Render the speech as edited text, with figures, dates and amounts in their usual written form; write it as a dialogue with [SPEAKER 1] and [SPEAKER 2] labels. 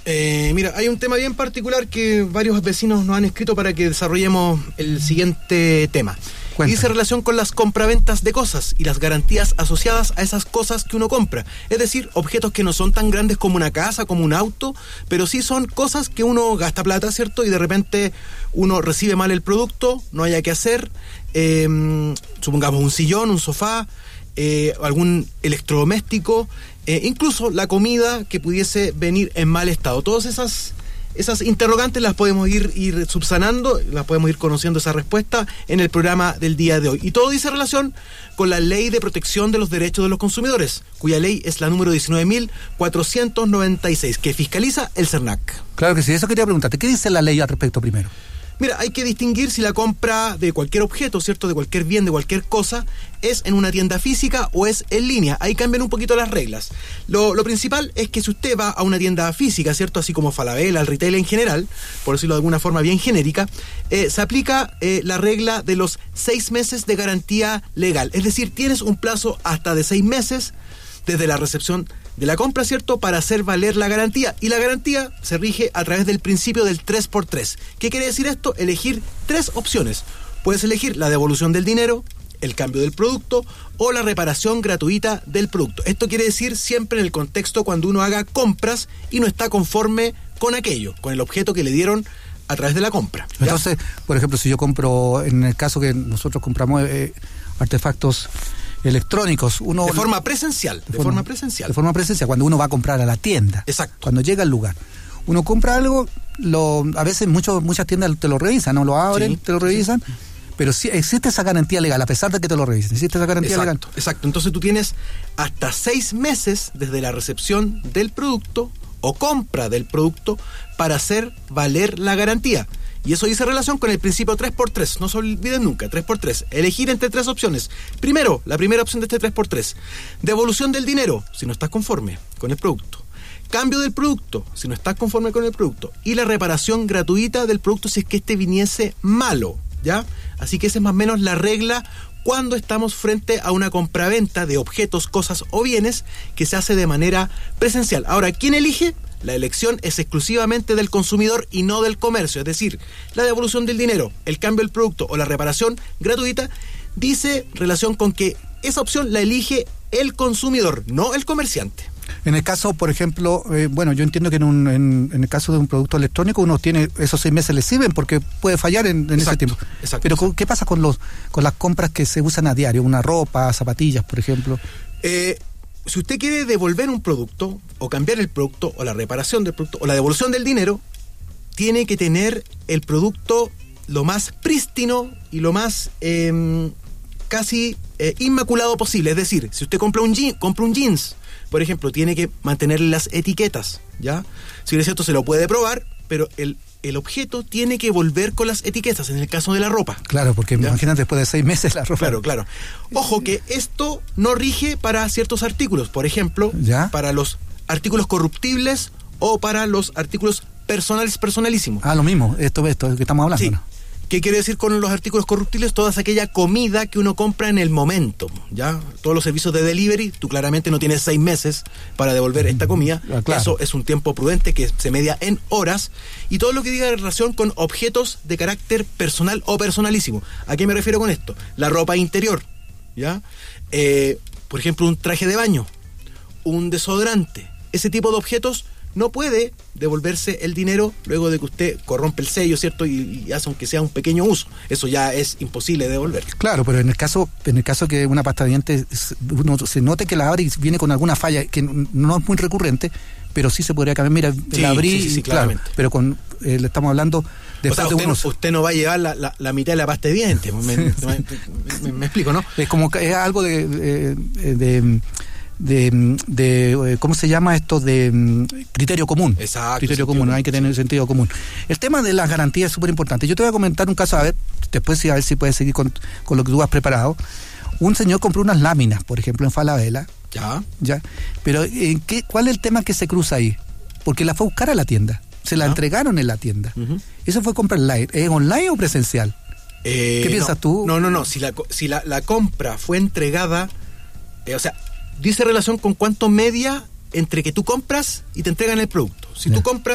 [SPEAKER 1] Mira, hay un tema bien particular que varios vecinos nos han escrito para que desarrollemos el siguiente tema.
[SPEAKER 2] Cuéntame.
[SPEAKER 1] Dice relación con las compraventas de cosas y las garantías asociadas a esas cosas que uno compra. Es decir, objetos que no son tan grandes como una casa, como un auto, pero sí son cosas que uno gasta plata, ¿cierto? Y de repente uno recibe mal el producto, no haya que hacer, supongamos un sillón, un sofá, algún electrodoméstico, incluso la comida que pudiese venir en mal estado. Todas esas interrogantes las podemos ir subsanando, las podemos ir conociendo esa respuesta en el programa del día de hoy. Y todo dice relación con la Ley de Protección de los Derechos de los Consumidores, cuya ley es la número 19.496, que fiscaliza el CERNAC.
[SPEAKER 2] Claro que sí, eso quería preguntarte. ¿Qué dice la ley al respecto primero?
[SPEAKER 1] Mira, hay que distinguir si la compra de cualquier objeto, ¿cierto?, de cualquier bien, de cualquier cosa, es en una tienda física o es en línea. Ahí cambian un poquito las reglas. Lo principal es que si usted va a una tienda física, ¿cierto?, así como Falabella, el retail en general, por decirlo de alguna forma bien genérica, se aplica la regla de los 6 meses de garantía legal. Es decir, tienes un plazo hasta de 6 meses desde la recepción de la compra, ¿cierto?, para hacer valer la garantía. Y la garantía se rige a través del principio del 3x3. ¿Qué quiere decir esto? Elegir 3 opciones. Puedes elegir la devolución del dinero, el cambio del producto o la reparación gratuita del producto. Esto quiere decir siempre en el contexto cuando uno haga compras y no está conforme con aquello, con el objeto que le dieron a través de la compra, ¿ya?
[SPEAKER 2] Entonces, por ejemplo, si yo compro, en el caso que nosotros compramos artefactos electrónicos, uno...
[SPEAKER 1] De forma presencial. De forma presencial,
[SPEAKER 2] cuando uno va a comprar a la tienda.
[SPEAKER 1] Exacto.
[SPEAKER 2] Cuando llega al lugar. Uno compra algo, a veces muchas tiendas te lo revisan, no lo abren, sí, te lo revisan, sí. Pero sí existe esa garantía legal, a pesar de que te lo revisen. Existe esa garantía legal.
[SPEAKER 1] Exacto. Entonces tú tienes hasta 6 meses desde la recepción del producto o compra del producto para hacer valer la garantía. Y eso dice relación con el principio 3x3. No se olviden nunca, 3x3. Elegir entre 3 opciones. Primero, la primera opción de este 3x3. Devolución del dinero, si no estás conforme con el producto. Cambio del producto, si no estás conforme con el producto. Y la reparación gratuita del producto si es que este viniese malo, ¿ya? Así que esa es más o menos la regla cuando estamos frente a una compraventa de objetos, cosas o bienes que se hace de manera presencial. Ahora, ¿quién elige? La elección es exclusivamente del consumidor y no del comercio. Es decir, la devolución del dinero, el cambio del producto o la reparación gratuita dice relación con que esa opción la elige el consumidor, no el comerciante.
[SPEAKER 2] En el caso, por ejemplo, yo entiendo que en el caso de un producto electrónico uno tiene esos 6 meses le sirven porque puede fallar en ese tiempo.
[SPEAKER 1] Exacto.
[SPEAKER 2] Pero ¿qué pasa con las compras que se usan a diario? Una ropa, zapatillas, por ejemplo.
[SPEAKER 1] Si usted quiere devolver un producto o cambiar el producto o la reparación del producto o la devolución del dinero, tiene que tener el producto lo más prístino y lo más casi inmaculado posible. Es decir, si usted compra un jeans, por ejemplo, tiene que mantener las etiquetas, ¿ya? Si es cierto, se lo puede probar, pero el objeto tiene que volver con las etiquetas, en el caso de la ropa.
[SPEAKER 2] Claro, porque imagínate después de 6 meses la ropa.
[SPEAKER 1] Claro. Ojo que esto no rige para ciertos artículos, por ejemplo, ¿ya? Para los artículos corruptibles o para los artículos personalísimos.
[SPEAKER 2] Lo mismo, esto que estamos hablando,
[SPEAKER 1] sí.
[SPEAKER 2] ¿no?
[SPEAKER 1] ¿Qué quiere decir con los artículos corruptibles? Toda aquella comida que uno compra en el momento, ¿ya? Todos los servicios de delivery, tú claramente no tienes 6 meses para devolver esta comida.
[SPEAKER 2] Claro.
[SPEAKER 1] Eso es un tiempo prudente que se media en horas. Y todo lo que diga en relación con objetos de carácter personal o personalísimo. ¿A qué me refiero con esto? La ropa interior, ¿ya? Por ejemplo, un traje de baño, un desodorante. Ese tipo de objetos no puede devolverse el dinero luego de que usted corrompe el sello, ¿cierto? Y hace aunque sea un pequeño uso. Eso ya es imposible de devolver.
[SPEAKER 2] Claro, pero en el caso que una pasta de dientes uno se note que la abre y viene con alguna falla que no es muy recurrente, pero sí se podría cambiar. Mira, la abrí,
[SPEAKER 1] sí, claramente.
[SPEAKER 2] Claro, pero le estamos hablando de
[SPEAKER 1] usted no va a llevar la mitad de la pasta de dientes. Me explico, ¿no?
[SPEAKER 2] Es algo de ¿cómo se llama esto? De criterio común.
[SPEAKER 1] Exacto.
[SPEAKER 2] Criterio común, hay que tener sentido común. El tema de las garantías es súper importante. Yo te voy a comentar un caso, a ver si puedes seguir con lo que tú has preparado. Un señor compró unas láminas, por ejemplo, en Falabella. Ya. Pero ¿cuál es el tema que se cruza ahí? Porque la fue a buscar a la tienda. Se la entregaron en la tienda. Uh-huh. ¿Eso fue compra online? ¿Es online o presencial? ¿Qué piensas tú?
[SPEAKER 1] No. Si la compra fue entregada, dice relación con cuánto media entre que tú compras y te entregan el producto. Si tú compras